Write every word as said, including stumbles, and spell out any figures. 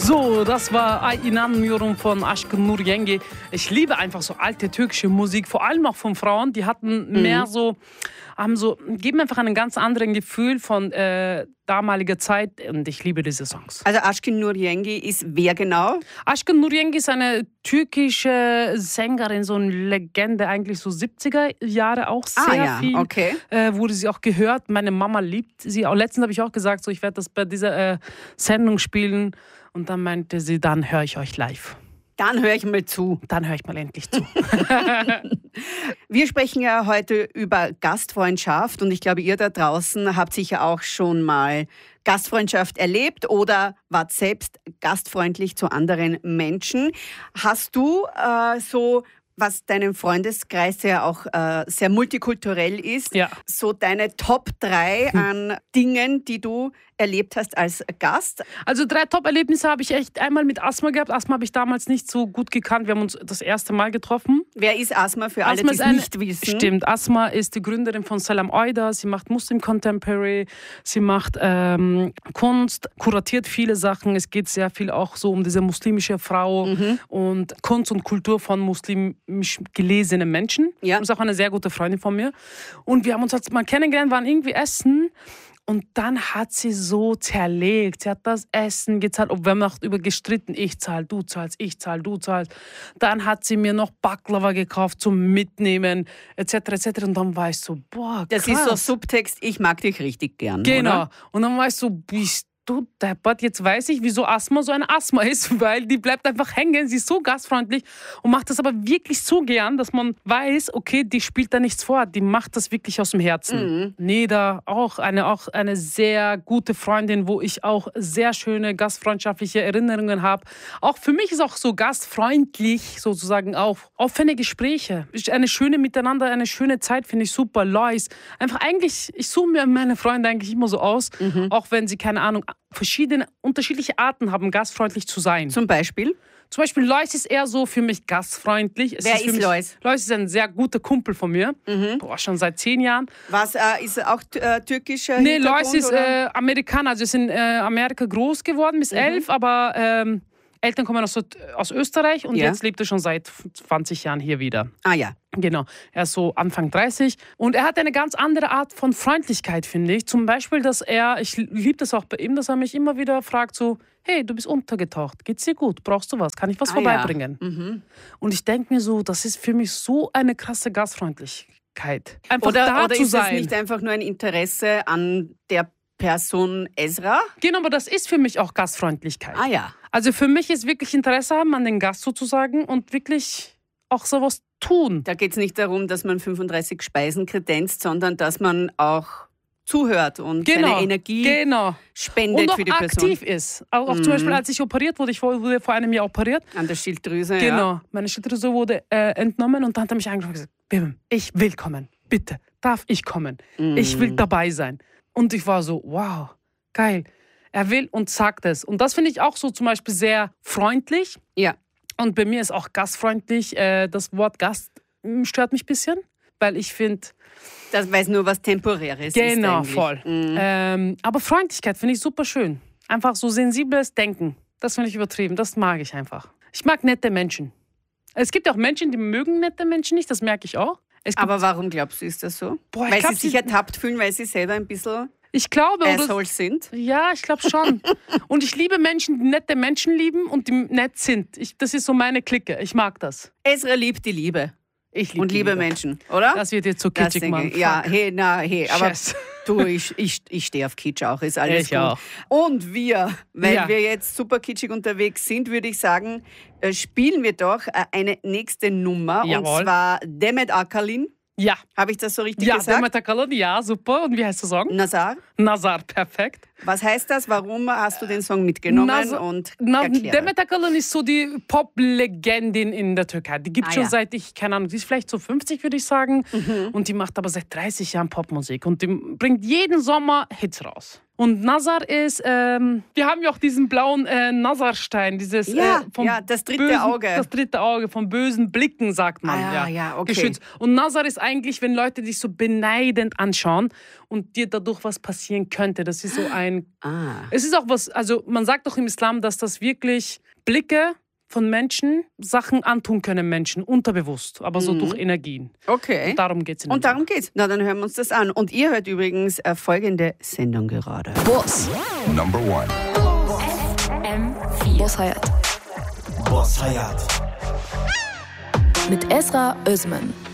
So, das war Ay inanmıyorum von Aşkın Nur Yenge. Ich liebe einfach so alte türkische Musik, vor allem auch von Frauen. Die hatten mhm. mehr so, haben so, geben einfach einen ganz anderen Gefühl von äh, damaliger Zeit und ich liebe diese Songs. Also Aşkın Nur Yenge ist wer genau? Aşkın Nur Yenge ist eine türkische Sängerin, so eine Legende, eigentlich so siebziger Jahre, auch sehr ah, ja. viel. Okay. Äh, wurde sie auch gehört. Meine Mama liebt sie. Auch letztens habe ich auch gesagt, so, ich werde das bei dieser äh, Sendung spielen. Und dann meinte sie, dann höre ich euch live. Dann höre ich mal zu. Dann höre ich mal endlich zu. Wir sprechen ja heute über Gastfreundschaft und ich glaube, ihr da draußen habt sicher auch schon mal Gastfreundschaft erlebt oder wart selbst gastfreundlich zu anderen Menschen. Hast du äh, so, was deinem Freundeskreis ja auch äh, sehr multikulturell ist, ja. so deine Top drei an Dingen, die du erlebt hast als Gast? Also drei Top-Erlebnisse habe ich echt einmal mit Asma gehabt. Asma habe ich damals nicht so gut gekannt. Wir haben uns das erste Mal getroffen. Wer ist Asma für alle, die es nicht wissen? Stimmt, Asma ist die Gründerin von Selam Oyda. Sie macht Muslim Contemporary, sie macht ähm, Kunst, kuratiert viele Sachen. Es geht sehr viel auch so um diese muslimische Frau mhm. und Kunst und Kultur von muslimisch gelesenen Menschen. Ja. Das ist auch eine sehr gute Freundin von mir. Und wir haben uns jetzt mal kennengelernt, waren irgendwie essen. Und dann hat sie so zerlegt. Sie hat das Essen gezahlt. Und wir haben noch über gestritten. Ich zahl, du zahlst, ich zahl, du zahlst. Dann hat sie mir noch Baklava gekauft zum Mitnehmen, et cetera et cetera. Und dann war ich so, boah, krass. Das ist so Subtext, ich mag dich richtig gern, genau. Oder? Und dann war ich so, bist du deppert, jetzt weiß ich, wieso Asma so eine Asma ist, weil die bleibt einfach hängen, sie ist so gastfreundlich und macht das aber wirklich so gern, dass man weiß, okay, die spielt da nichts vor, die macht das wirklich aus dem Herzen. Mhm. Neda, auch eine, auch eine sehr gute Freundin, wo ich auch sehr schöne gastfreundschaftliche Erinnerungen habe. Auch für mich ist auch so gastfreundlich sozusagen auch offene Gespräche. Eine schöne Miteinander, eine schöne Zeit finde ich super. Lois, einfach eigentlich, ich suche mir meine Freunde eigentlich immer so aus, mhm. auch wenn sie, keine Ahnung, verschiedene, unterschiedliche Arten haben, gastfreundlich zu sein. Zum Beispiel? Zum Beispiel Lois ist eher so für mich gastfreundlich. Es Wer ist, ist mich, Lois? Lois ist ein sehr guter Kumpel von mir. Mhm. Boah, schon seit zehn Jahren. Was, äh, ist er auch äh, türkischer Nee, Hintergrund? Lois ist äh, Amerikaner. Also ist in äh, Amerika groß geworden bis mhm. elf, aber ähm, Eltern kommen aus, aus Österreich und ja. jetzt lebt er schon seit zwanzig Jahren hier wieder. Ah ja. Genau, er ist so Anfang dreißig und er hat eine ganz andere Art von Freundlichkeit, finde ich. Zum Beispiel, dass er, ich liebe das auch bei ihm, dass er mich immer wieder fragt so, hey, du bist untergetaucht, geht's dir gut, brauchst du was, kann ich was ah, vorbeibringen? Ja. Mhm. Und ich denke mir so, das ist für mich so eine krasse Gastfreundlichkeit. Einfach oder da oder zu ist sein. es nicht einfach nur ein Interesse an der Person Ezra? Genau, aber das ist für mich auch Gastfreundlichkeit. Ah ja. Also für mich ist wirklich Interesse haben an den Gast sozusagen und wirklich auch sowas tun. Da geht es nicht darum, dass man fünfunddreißig Speisen kredenzt, sondern dass man auch zuhört und genau, seine Energie genau. spendet und auch für die Person. aktiv ist. Auch, auch mhm. zum Beispiel, als ich operiert wurde, ich wurde vor einem Jahr operiert. An der Schilddrüse, genau. ja. Meine Schilddrüse wurde äh, entnommen und dann hat er mich angesprochen und gesagt, Bim, ich will kommen, bitte, darf ich kommen? Mhm. Ich will dabei sein. Und ich war so, wow, geil. Er will und sagt es. Und das finde ich auch so zum Beispiel sehr freundlich. Ja. Und bei mir ist auch gastfreundlich. Äh, das Wort Gast stört mich ein bisschen, weil ich finde... Das weiß nur was Temporäres genau, ist Genau, voll. Mhm. Ähm, aber Freundlichkeit finde ich super schön. Einfach so sensibles Denken. Das finde ich übertrieben. Das mag ich einfach. Ich mag nette Menschen. Es gibt auch Menschen, die mögen nette Menschen nicht. Das merke ich auch. Aber warum glaubst du, ist das so? Boah, weil glaub, sie sich ertappt fühlen, weil sie selber ein bisschen... Ich glaube, Assholes sind? Ja, ich glaube schon. Und ich liebe Menschen, die nette Menschen lieben und die nett sind. Ich, das ist so meine Clique. Ich mag das. Ezra liebt die Liebe. Ich liebe und liebe Liebe. Menschen, oder? Das wird jetzt so kitschig, Mann. Ja, hey, na, hey. Aber Chess. du, ich, ich, ich stehe auf Kitsch auch, ist alles ich gut. Auch. Und wir, weil ja. wir jetzt super kitschig unterwegs sind, würde ich sagen, spielen wir doch eine nächste Nummer. Jawohl. Und zwar Demet Akalin. Ja. Habe ich das so richtig ja, gesagt? Demet Akalin, ja, super. Und wie heißt der Song? Nazar. Nazar, perfekt. Was heißt das? Warum hast du den Song mitgenommen? Nazar, und Na, Demet Akalin ist so die Pop-Legendin in der Türkei. Die gibt es ah, schon ja. seit, ich keine Ahnung, die ist vielleicht so fünfzig, würde ich sagen. Mhm. Und die macht aber seit dreißig Jahren Popmusik. Und die bringt jeden Sommer Hits raus. Und Nazar ist, ähm, wir haben ja auch diesen blauen äh, Nazarstein, dieses ja, äh, vom ja, das dritte bösen, Auge. Das dritte Auge, von bösen Blicken, sagt man. Ah, ja, ja, okay. Geschützt. Und Nazar ist eigentlich, wenn Leute dich so beneidend anschauen und dir dadurch was passieren könnte. Das ist so ein... Ah. Es ist auch was, also man sagt doch im Islam, dass das wirklich Blicke von Menschen Sachen antun können Menschen, unterbewusst, aber so Mhm. durch Energien. Okay. Und darum geht es. Und darum geht's. Na, dann hören wir uns das an. Und ihr hört übrigens äh, folgende Sendung gerade. Boss. Number one. F M vier. Boss Hayat. Boss Hayat. Mit Esra Özmen.